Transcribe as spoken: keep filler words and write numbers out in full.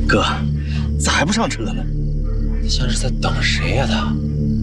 哥，咋还不上车呢？ 像是在等谁呀、他？